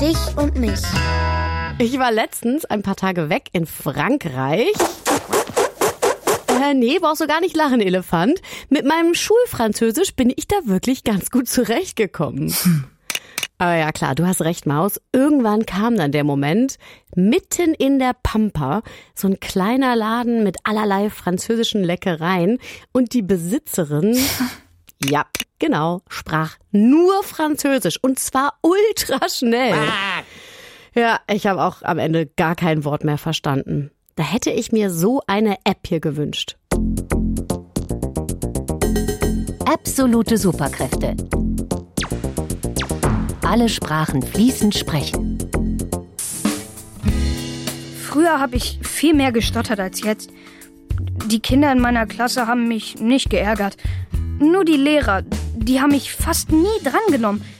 dich und mich. Ich war letztens ein paar Tage weg in Frankreich. Nee, brauchst du gar nicht lachen, Elefant. Mit meinem Schulfranzösisch bin ich da wirklich ganz gut zurechtgekommen. Aber ja klar, du hast recht, Maus. Irgendwann kam dann der Moment, mitten in der Pampa, so ein kleiner Laden mit allerlei französischen Leckereien und die Besitzerin, ja, genau, sprach nur Französisch und zwar ultra schnell. Ja, ich habe auch am Ende gar kein Wort mehr verstanden. Da hätte ich mir so eine App hier gewünscht. Absolute Superkräfte. Alle Sprachen fließend sprechen. Früher habe ich viel mehr gestottert als jetzt. Die Kinder in meiner Klasse haben mich nicht geärgert. Nur die Lehrer, die haben mich fast nie drangenommen.